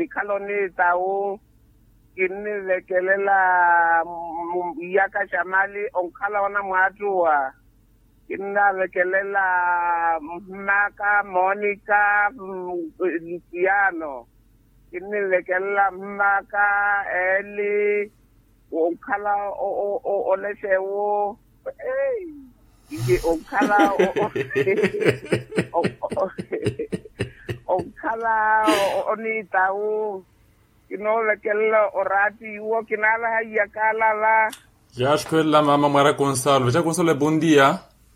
Nikaloni tau kini lekelela yaka shamali onkala wana mwatua kina lekelela Maka Monica Luciano kini lekelela Maka Eli onkala oleshewo onkala onkala onitau kino lekela orati uo kinala yakala la ya shkwela mama Mara Gonçalo ja Gonçalo bom dia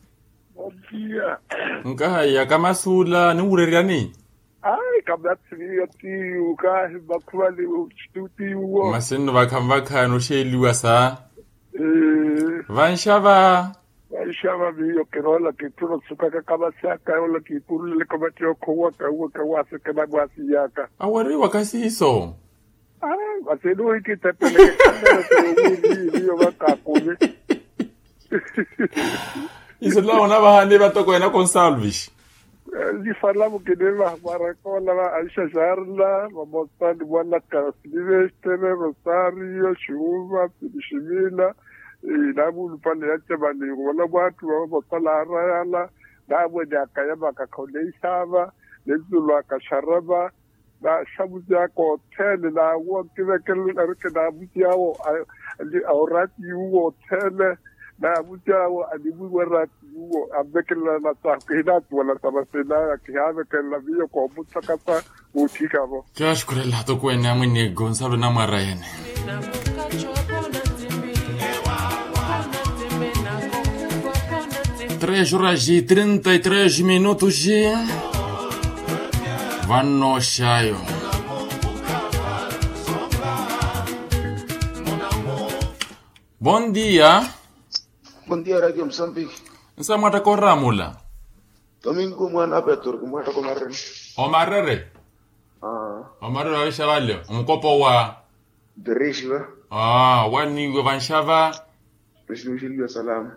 nka ya kama sula ni ureriani ai kabatsi yoti uka bakwali ustuti uo masino bakamvaka no sheliwa sa vanshava biyo kerola ke tuno sukaka kabasaka ola ki pulile kabatio kowa ka wase ke babwasi yaka awari wakasi hiso wasedo ikitepele biyo bakakule isla ona bahande batoko ena Gonçalves di parlavo che deva maracola Aisha Jarla mamostani buona Silvestre Rosario Shuva Shimila Dabu pale yache bali wala watu wabosala rayala dabu jakaya bakakhole isaba lezulu akasharaba da shabuja ko hotel la wokivekelu arike dabu yawo aurati yuwo hotel dabu yawo adibu warati yuwo abekela na takidatu wala tabasela kihavekela biyo ko mutakata utikavo kyashkurela to kwena mwini Gonçalo na marayene 3h33 vanno shayo Bom dia Radio Moçambique. Nsamata koramula Domingo mwana Petor kumata komarere. Omarere Omarere wa shavalio umkopo wa Derishiva. Wani vanshava Presidency ya salama.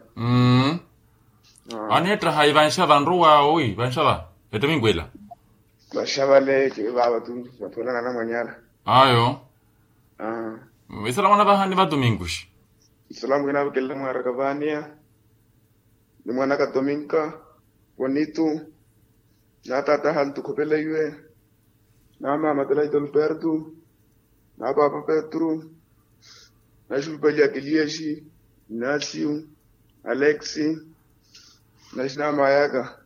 Anetra hai vanshava nruwa oi vanshava etomingwela Bashavale ke baba tu batolana na manyara. Ayo Isala wana bahani ba Domingos Salamu kina bakela mara kabania. Ni mwana ka Dominka Bonito na tata hantu kopela yue na mama tela Alberto na papa Petro na Julia Kelieshi Nasio Alexi na shina mayaka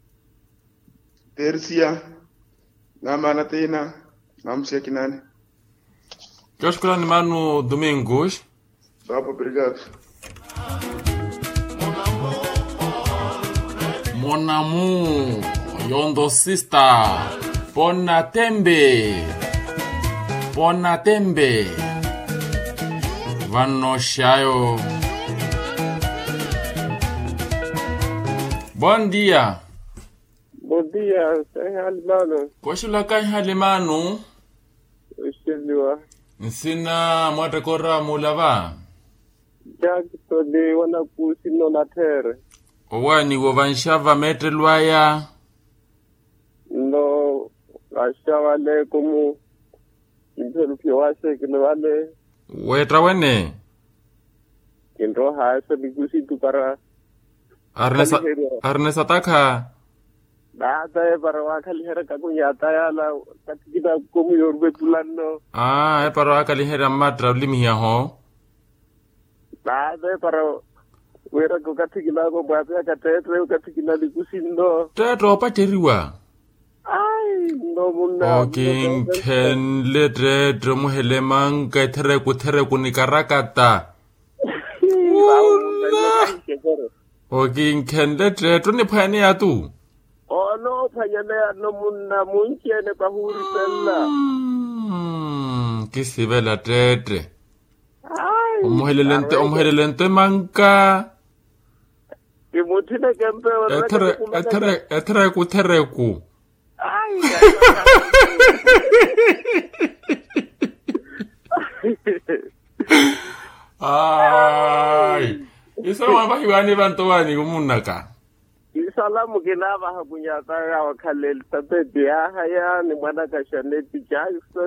Tercia na mana tena na mshekinani Kashkula ni manu Domingos Baba obrigado Mon amour Yondo sister Bonatembe Vanno shayo Bom dia sai halimano Koshula kai halimanu ushiliwa Nsina mwata kora mulava jakto de wana kusino na tere Owani wo vanshava metre lwaya no ashavale como interrupio wase kino wale Wetra wene kinro haese bigusi tu para Arnesa taka Data para wakali hera kakunyata ya la katikita como yorbe tulano paro akali hera matra limia ho Data para wera ko katikila ko bapya katetre katikila dikusindo Tetra opateriwa ai no munna Oking ken letre dromuhelemang kai tere ku ni karakata Oking ken letre troni phane ya tu no phanyane no munna munchene bahuri pella Kisivela tetre Omhelelente manka Kimutine kempe Etere ku Ay Isa wamba hiwani bantowani kumunaka Salamu kinaba hakunyata ya wakaleli tape biya haya ni mwana kashaneti Jackson